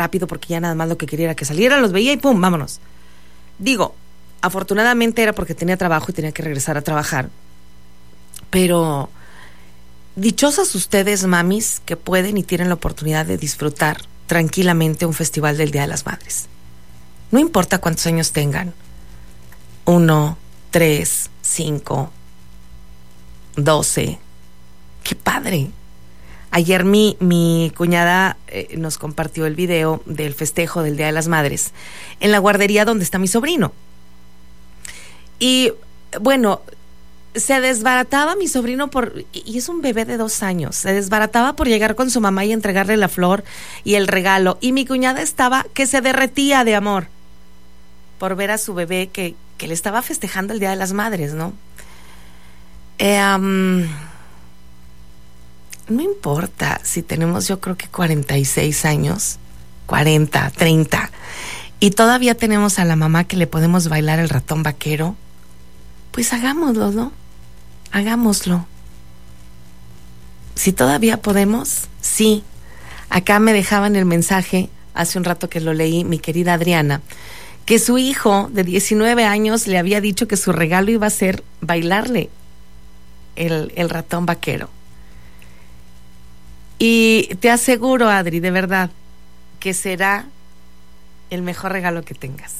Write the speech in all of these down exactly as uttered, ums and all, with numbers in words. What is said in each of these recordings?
rápido porque ya nada más lo que quería era que salieran, los veía y pum, vámonos. Digo, afortunadamente era porque tenía trabajo y tenía que regresar a trabajar. Pero dichosas ustedes, mamis, que pueden y tienen la oportunidad de disfrutar tranquilamente un festival del Día de las Madres. No importa cuántos años tengan. Uno, tres, cinco, doce. ¡Qué padre! Ayer mi, mi cuñada eh, nos compartió el video del festejo del Día de las Madres en la guardería donde está mi sobrino. Y bueno, se desbarataba mi sobrino por, y es un bebé de dos años, se desbarataba por llegar con su mamá y entregarle la flor y el regalo. Y mi cuñada estaba que se derretía de amor por ver a su bebé que, que le estaba festejando el Día de las Madres, ¿no? Eh, um, no importa si tenemos, yo creo que cuarenta y seis años, cuarenta, treinta, y todavía tenemos a la mamá que le podemos bailar el ratón vaquero, pues hagámoslo, ¿no? Hagámoslo. Si todavía podemos, sí. Acá me dejaban el mensaje, hace un rato que lo leí, mi querida Adriana, que su hijo de diecinueve años le había dicho que su regalo iba a ser bailarle el, el ratón vaquero. Y te aseguro, Adri, de verdad, que será el mejor regalo que tengas.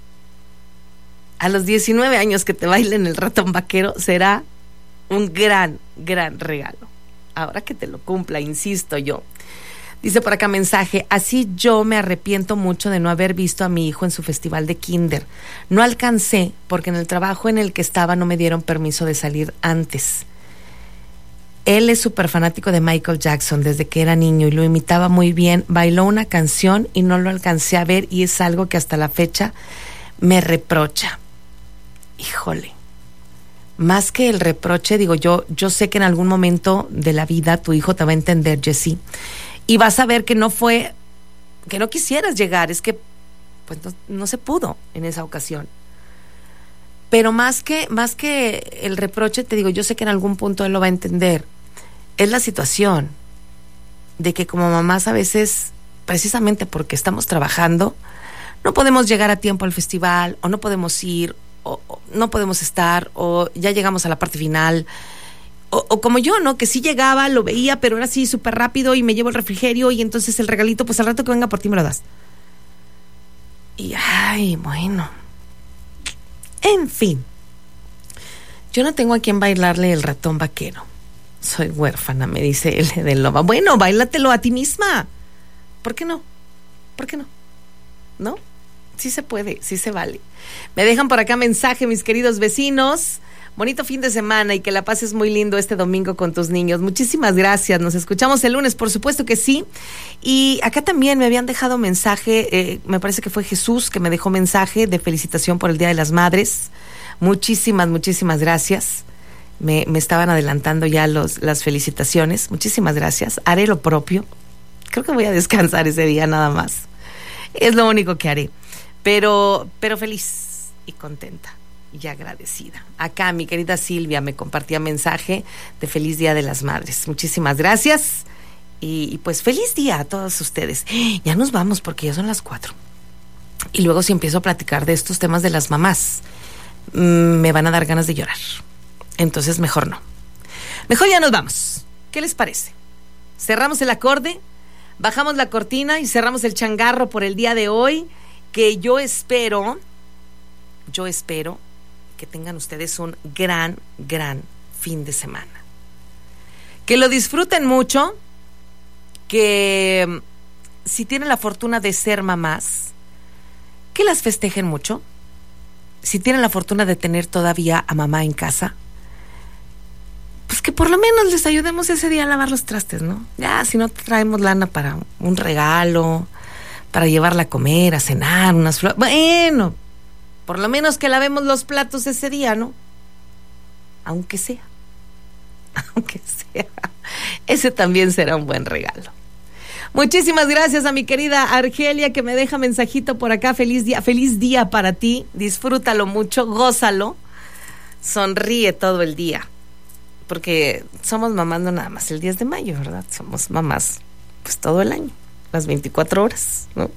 A los diecinueve años que te bailen el ratón vaquero será un gran, gran regalo. Ahora que te lo cumpla, insisto yo. Dice por acá mensaje, así yo me arrepiento mucho de no haber visto a mi hijo en su festival de kinder. No alcancé porque en el trabajo en el que estaba no me dieron permiso de salir antes. Él es súper fanático de Michael Jackson desde que era niño y lo imitaba muy bien. Bailó una canción y no lo alcancé a ver y es algo que hasta la fecha me reprocha. Híjole, más que el reproche, digo yo, yo sé que en algún momento de la vida tu hijo te va a entender, Jessie, y vas a ver que no fue, que no quisieras llegar, es que pues no, no se pudo en esa ocasión. Pero más que, más que el reproche, te digo, yo sé que en algún punto él lo va a entender. Es la situación de que como mamás a veces, precisamente porque estamos trabajando, no podemos llegar a tiempo al festival, o no podemos ir, o, o no podemos estar, o ya llegamos a la parte final, o, o como yo, ¿no? Que sí llegaba, lo veía, pero era así súper rápido y me llevo el refrigerio y entonces el regalito, pues al rato que venga por ti me lo das. Y ay, bueno. En fin, yo no tengo a quien bailarle el ratón vaquero. Soy huérfana, me dice L de Loba. Bueno, báilatelo a ti misma. ¿Por qué no? ¿Por qué no? ¿No? Sí se puede, sí se vale. Me dejan por acá mensaje, mis queridos vecinos. Bonito fin de semana y que la pases muy lindo este domingo con tus niños. Muchísimas gracias. Nos escuchamos el lunes, por supuesto que sí. Y acá también me habían dejado mensaje, eh, me parece que fue Jesús que me dejó mensaje de felicitación por el Día de las Madres. Muchísimas, muchísimas gracias. Me, me estaban adelantando ya los, las felicitaciones. Muchísimas gracias. Haré lo propio. Creo que voy a descansar ese día nada más. Es lo único que haré. Pero, pero feliz y contenta y agradecida. Acá mi querida Silvia me compartía mensaje de feliz Día de las Madres. Muchísimas gracias. Y, y pues feliz día a todos ustedes. Ya nos vamos porque ya son las cuatro. Y luego si empiezo a platicar de estos temas de las mamás, mmm, me van a dar ganas de llorar. Entonces mejor no. Mejor ya nos vamos. ¿Qué les parece? Cerramos el acorde, bajamos la cortina y cerramos el changarro por el día de hoy, que yo espero, yo espero que tengan ustedes un gran, gran fin de semana. Que lo disfruten mucho, que si tienen la fortuna de ser mamás, que las festejen mucho. Si tienen la fortuna de tener todavía a mamá en casa, pues que por lo menos les ayudemos ese día a lavar los trastes, ¿no? Ya, si no traemos lana para un regalo, para llevarla a comer, a cenar, unas flores, bueno, por lo menos que lavemos los platos ese día, ¿no? Aunque sea, aunque sea, ese también será un buen regalo. Muchísimas gracias a mi querida Argelia que me deja mensajito por acá. Feliz día, feliz día para ti. Disfrútalo mucho, gózalo, sonríe todo el día. Porque somos mamás no nada más el diez de mayo, ¿verdad? Somos mamás pues todo el año. las veinticuatro horas, ¿no?